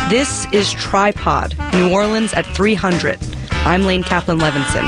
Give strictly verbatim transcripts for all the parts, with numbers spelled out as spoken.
This is Tripod, New Orleans at three hundred. I'm Lane Kaplan-Levinson.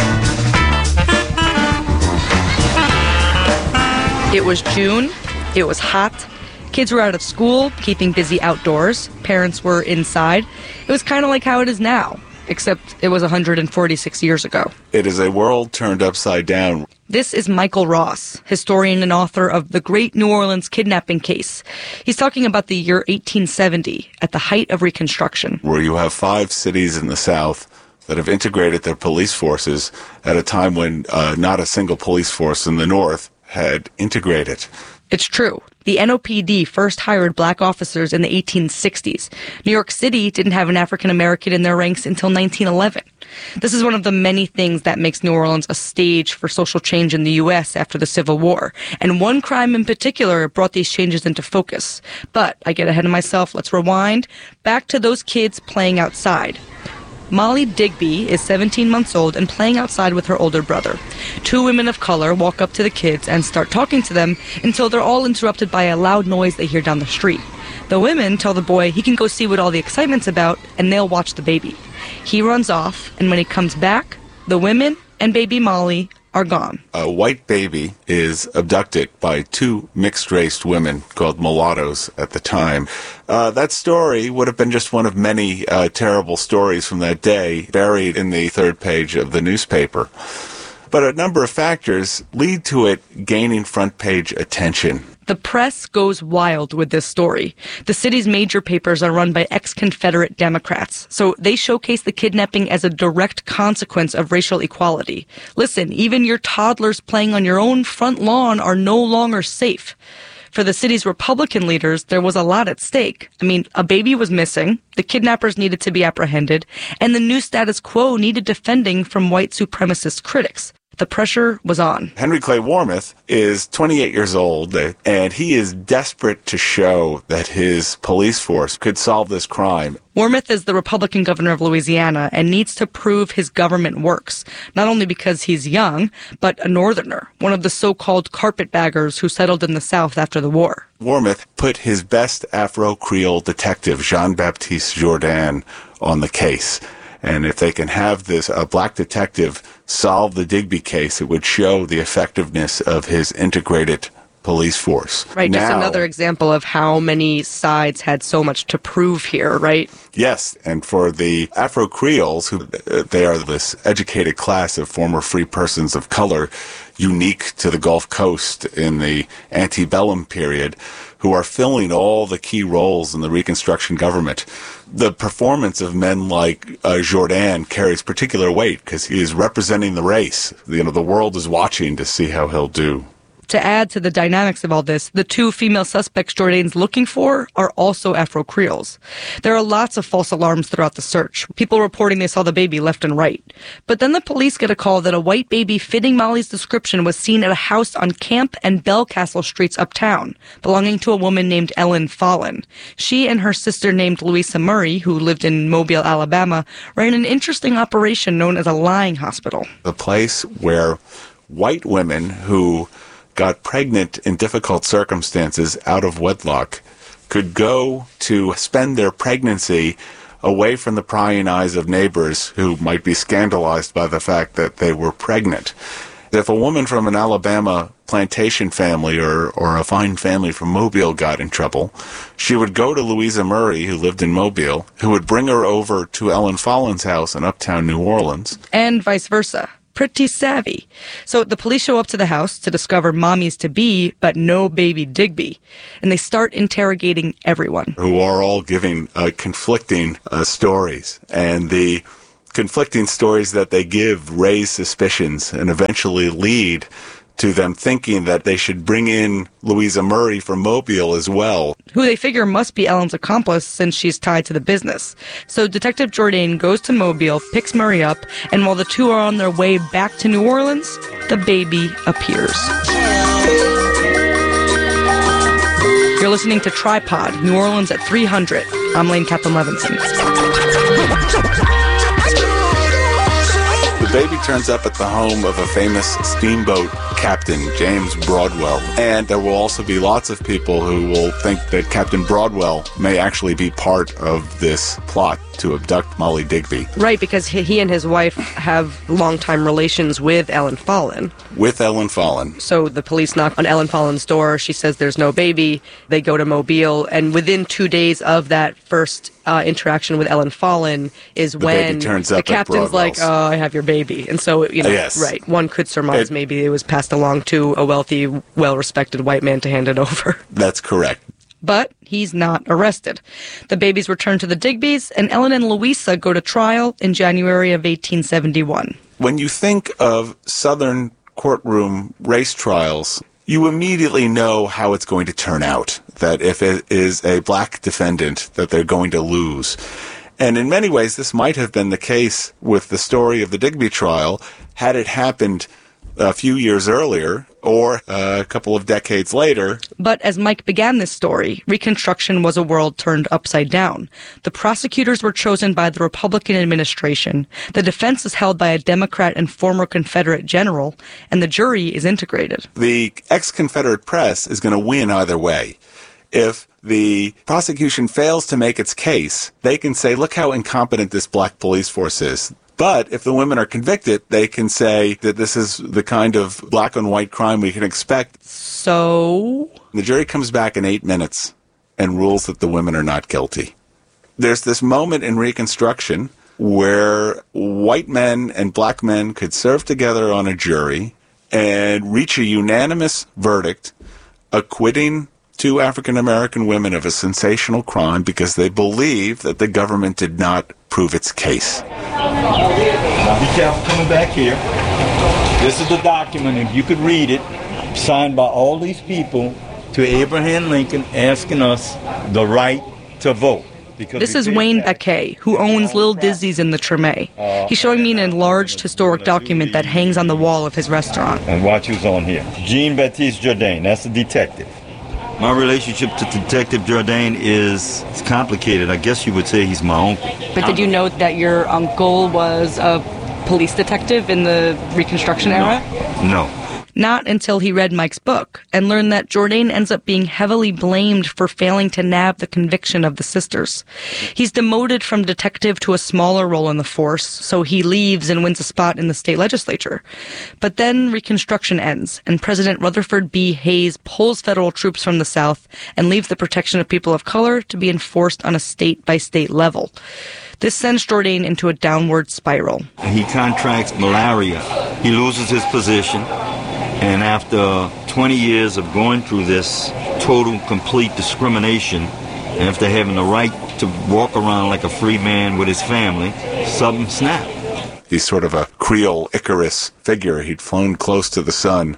It was June. It was hot. Kids were out of school, keeping busy outdoors. Parents were inside. It was kind of like how it is now, except it was one hundred forty-six years ago. It is a world turned upside down. This is Michael Ross, historian and author of The Great New Orleans Kidnapping Case. He's talking about the year eighteen seventy, at the height of Reconstruction. Where you have five cities in the South that have integrated their police forces at a time when uh, not a single police force in the North had integrated. It's true. The N O P D first hired black officers in the eighteen sixties. New York City didn't have an African American in their ranks until nineteen eleven. This is one of the many things that makes New Orleans a stage for social change in the U S after the Civil War. And one crime in particular brought these changes into focus. But I get ahead of myself. Let's rewind. Back to those kids playing outside. Molly Digby is seventeen months old and playing outside with her older brother. Two women of color walk up to the kids and start talking to them until they're all interrupted by a loud noise they hear down the street. The women tell the boy he can go see what all the excitement's about, and they'll watch the baby. He runs off, and when he comes back, the women and baby Molly are gone. A white baby is abducted by two mixed-raced women called mulattoes at the time. Uh, that story would have been just one of many uh, terrible stories from that day, buried in the third page of the newspaper. But a number of factors lead to it gaining front-page attention. The press goes wild with this story. The city's major papers are run by ex-Confederate Democrats, so they showcase the kidnapping as a direct consequence of racial equality. Listen, even your toddlers playing on your own front lawn are no longer safe. For the city's Republican leaders, there was a lot at stake. I mean, a baby was missing, the kidnappers needed to be apprehended, and the new status quo needed defending from white supremacist critics. The pressure was on. Henry Clay Warmoth is twenty-eight years old, and he is desperate to show that his police force could solve this crime. Warmoth is the Republican governor of Louisiana and needs to prove his government works, not only because he's young, but a northerner, one of the so-called carpetbaggers who settled in the South after the war. Warmoth put his best Afro-Creole detective, Jean-Baptiste Jourdan, on the case. And if they can have this uh, black detective solve the Digby case, it would show the effectiveness of his integrated police force. Right, now, just another example of how many sides had so much to prove here, right? Yes, and for the Afro-Creoles, who uh, they are this educated class of former free persons of color, unique to the Gulf Coast in the antebellum period, who are filling all the key roles in the Reconstruction government. The performance of men like uh, Jourdan carries particular weight because he is representing the race. You know, the world is watching to see how he'll do. To add to the dynamics of all this, the two female suspects Jourdan's looking for are also Afro-Creoles. There are lots of false alarms throughout the search, people reporting they saw the baby left and right. But then the police get a call that a white baby fitting Molly's description was seen at a house on Camp and Belcastle streets uptown, belonging to a woman named Ellen Fallon. She and her sister named Louisa Murray, who lived in Mobile, Alabama, ran an interesting operation known as a lying hospital. The place where white women who got pregnant in difficult circumstances out of wedlock could go to spend their pregnancy away from the prying eyes of neighbors who might be scandalized by the fact that they were pregnant. If a woman from an Alabama plantation family or, or a fine family from Mobile got in trouble, she would go to Louisa Murray, who lived in Mobile, who would bring her over to Ellen Fallon's house in uptown New Orleans. And vice versa. Pretty savvy. So the police show up to the house to discover mommies to be, but no baby Digby. And they start interrogating everyone. Who are all giving uh, conflicting uh, stories. And the conflicting stories that they give raise suspicions and eventually lead to them thinking that they should bring in Louisa Murray from Mobile as well. Who they figure must be Ellen's accomplice since she's tied to the business. So Detective Jourdan goes to Mobile, picks Murray up, and while the two are on their way back to New Orleans, the baby appears. You're listening to Tripod, New Orleans at three hundred. I'm Lane Kaplan-Levinson. The baby turns up at the home of a famous steamboat captain, James Broadwell. And there will also be lots of people who will think that Captain Broadwell may actually be part of this plot to abduct Molly Digby. Right, because he and his wife have long-time relations with Ellen Follen. With Ellen Follen. So the police knock on Ellen Follen's door. She says there's no baby. They go to Mobile. And within two days of that first uh, interaction with Ellen Follen is the when turns the up captain's like, oh, I have your baby. And so, you know, yes. right, one could surmise it, maybe it was passed along to a wealthy, well-respected white man to hand it over. That's correct. But he's not arrested. The babies return to the Digbys, and Ellen and Louisa go to trial in January of eighteen seventy-one. When you think of Southern courtroom race trials, you immediately know how it's going to turn out, that if it is a black defendant, that they're going to lose. And in many ways, this might have been the case with the story of the Digby trial had it happened a few years earlier or uh, a couple of decades later. But as Mike began this story, Reconstruction was a world turned upside down. The prosecutors were chosen by the Republican administration, the defense is held by a Democrat and former Confederate general, and the jury is integrated. The ex-Confederate press is going to win either way. If the prosecution fails to make its case, they can say, look how incompetent this black police force is. But if the women are convicted, they can say that this is the kind of black and white crime we can expect. So? The jury comes back in eight minutes and rules that the women are not guilty. There's this moment in Reconstruction where white men and black men could serve together on a jury and reach a unanimous verdict acquitting two African-American women of a sensational crime because they believe that the government did not prove its case. Now be careful coming back here. This is the document, if you could read it, signed by all these people to Abraham Lincoln asking us the right to vote. This is Wayne Baquet, who owns Little Dizzy's in the Treme. He's showing me an enlarged historic document that hangs on the wall of his restaurant. And watch who's on here. Jean-Baptiste Jourdain, that's the detective. My relationship to Detective Jourdain is it's complicated. I guess you would say he's my uncle. But did you know that your uncle was a police detective in the Reconstruction era? No. Not until he read Mike's book and learned that Jourdain ends up being heavily blamed for failing to nab the conviction of the sisters. He's demoted from detective to a smaller role in the force, so he leaves and wins a spot in the state legislature. But then Reconstruction ends, and President Rutherford B. Hayes pulls federal troops from the South and leaves the protection of people of color to be enforced on a state-by-state level. This sends Jourdain into a downward spiral. He contracts malaria. He loses his position. And after twenty years of going through this total, complete discrimination, and after having the right to walk around like a free man with his family, something snapped. He's sort of a Creole Icarus figure. He'd flown close to the sun.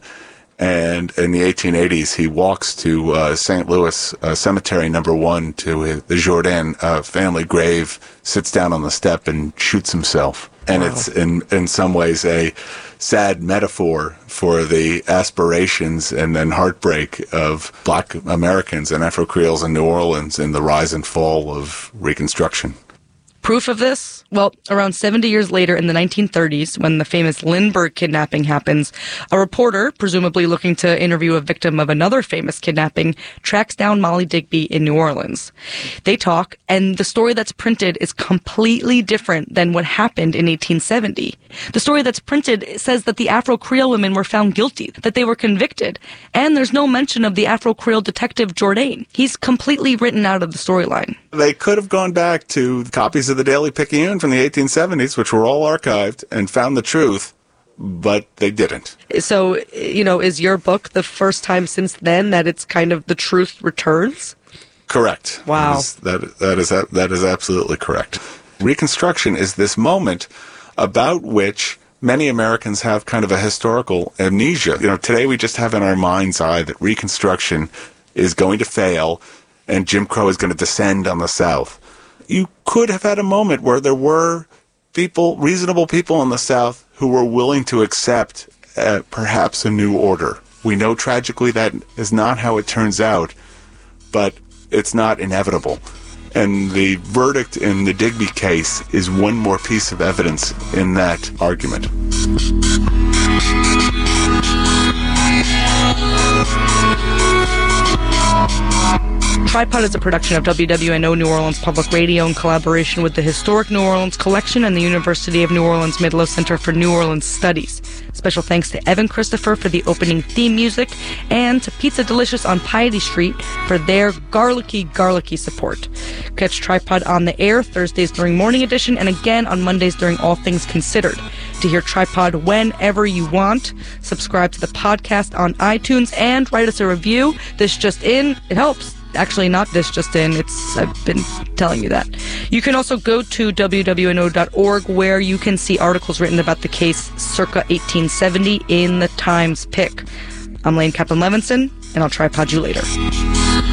And in the eighteen eighties, he walks to uh, Saint Louis uh, Cemetery Number One to his, the Jourdain uh, family grave, sits down on the step and shoots himself. And wow. It's in in some ways a sad metaphor for the aspirations and then heartbreak of black Americans and Afro-Creoles in New Orleans in the rise and fall of Reconstruction. Proof of this? Well, around seventy years later in the nineteen thirties, when the famous Lindbergh kidnapping happens, a reporter, presumably looking to interview a victim of another famous kidnapping, tracks down Molly Digby in New Orleans. They talk, and the story that's printed is completely different than what happened in eighteen seventy. The story that's printed says that the Afro-Creole women were found guilty, that they were convicted, and there's no mention of the Afro-Creole detective Jourdain. He's completely written out of the storyline. They could have gone back to copies of the Daily Picayune from the eighteen seventies, which were all archived, and found the truth, but they didn't. So, you know, is your book the first time since then that it's kind of the truth returns? Correct. Wow. That is, that, that is, that is absolutely correct. Reconstruction is this moment about which many Americans have kind of a historical amnesia. You know, today we just have in our mind's eye that Reconstruction is going to fail and Jim Crow is going to descend on the South. You could have had a moment where there were people, reasonable people in the South who were willing to accept uh, perhaps a new order. We know tragically that is not how it turns out, but it's not inevitable. And the verdict in the Digby case is one more piece of evidence in that argument. Tripod is a production of W W N O New Orleans Public Radio in collaboration with the Historic New Orleans Collection and the University of New Orleans Midlo Center for New Orleans Studies. Special thanks to Evan Christopher for the opening theme music and to Pizza Delicious on Piety Street for their garlicky, garlicky support. Catch Tripod on the air Thursdays during Morning Edition and again on Mondays during All Things Considered. To hear Tripod whenever you want, subscribe to the podcast on iTunes and write us a review. This just in, it helps. Actually, not this just in. It's I've been telling you that. You can also go to W W N O dot org where you can see articles written about the case circa eighteen seventy in the Times Pick. I'm Lane Kaplan Levinson, and I'll tripod you later.